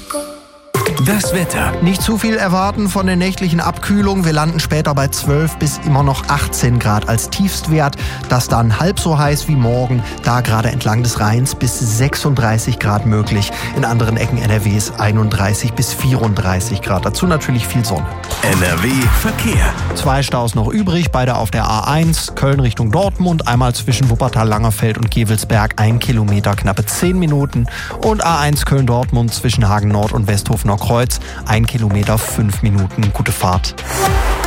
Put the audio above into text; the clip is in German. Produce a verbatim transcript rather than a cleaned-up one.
Das Wetter. Nicht zu viel erwarten von der nächtlichen Abkühlung. Wir landen später bei zwölf bis immer noch achtzehn Grad als Tiefstwert. Das dann halb so heiß wie morgen. Da gerade entlang des Rheins bis sechsunddreißig Grad möglich. In anderen Ecken N R Ws einunddreißig bis vierunddreißig Grad. Dazu natürlich viel Sonne. N R W Verkehr. Zwei Staus noch übrig, beide auf der A eins, Köln Richtung Dortmund, einmal zwischen Wuppertal-Langerfeld und Gevelsberg, ein Kilometer, knappe zehn Minuten. Und A eins Köln-Dortmund zwischen Hagen Nord und Westhofener Kreuz, ein Kilometer, fünf Minuten, gute Fahrt.